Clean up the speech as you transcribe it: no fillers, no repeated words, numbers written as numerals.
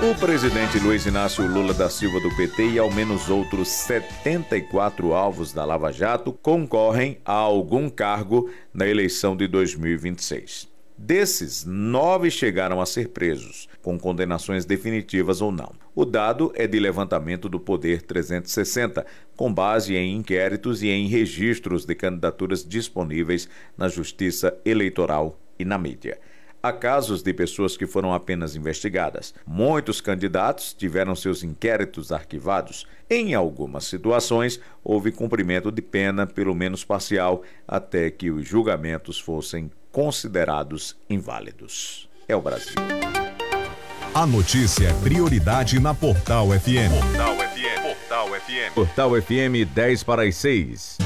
O presidente Luiz Inácio Lula da Silva do PT e ao menos outros 74 alvos da Lava Jato concorrem a algum cargo na eleição de 2026. Desses, 9 chegaram a ser presos, com condenações definitivas ou não. O dado é de levantamento do Poder 360, com base em inquéritos e em registros de candidaturas disponíveis na Justiça Eleitoral e na mídia. Há casos de pessoas que foram apenas investigadas. Muitos candidatos tiveram seus inquéritos arquivados. Em algumas situações, houve cumprimento de pena, pelo menos parcial, até que os julgamentos fossem considerados inválidos. É o Brasil. A notícia é prioridade na Portal FM. Portal FM 10 para as 6.